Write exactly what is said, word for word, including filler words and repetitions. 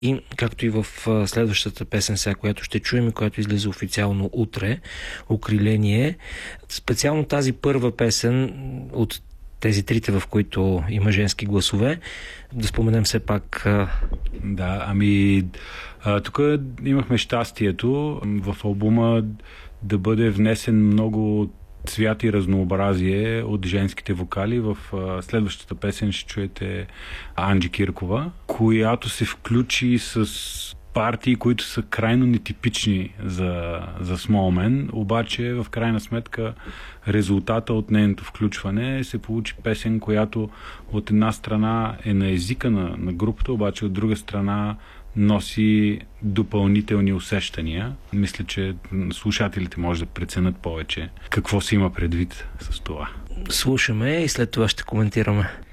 И както и в следващата песен, сега, която ще чуем и която излиза официално утре, "Окриление", специално тази първа песен от тези трите, в които има женски гласове, да споменем все пак. Да, ами тук имахме щастието в албума да бъде внесен много цвят и разнообразие от женските вокали. В следващата песен ще чуете Анджи Киркова, която се включи с партии, които са крайно нетипични за, за Small Man, обаче в крайна сметка резултата от нейното включване се получи песен, която от една страна е на езика на, на групата, обаче от друга страна носи допълнителни усещания. Мисля, че слушателите може да преценят повече какво се има предвид с това. Слушаме и след това ще коментираме.